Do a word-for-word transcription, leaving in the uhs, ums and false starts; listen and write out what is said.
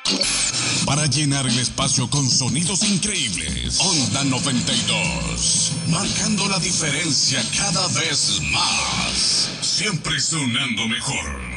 Para llenar el espacio con sonidos increíbles. Onda noventa y dos. Marcando la diferencia cada vez más. Siempre sonando mejor.